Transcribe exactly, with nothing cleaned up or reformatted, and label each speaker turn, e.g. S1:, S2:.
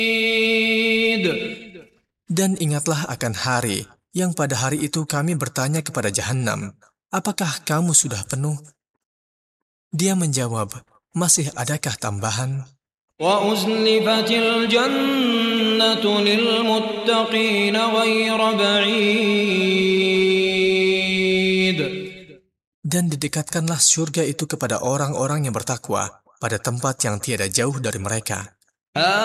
S1: Dan ingatlah akan hari yang pada hari itu kami bertanya kepada Jahannam, apakah kamu sudah penuh? Dia menjawab, masih adakah tambahan?
S2: وَأُزْلِفَتِ الْجَنَّةُ لِلْمُتَّقِينَ غَيْرَ بَعِيدٍ.
S1: Dan didekatkanlah surga itu kepada orang-orang yang bertakwa pada tempat yang tiada jauh dari mereka.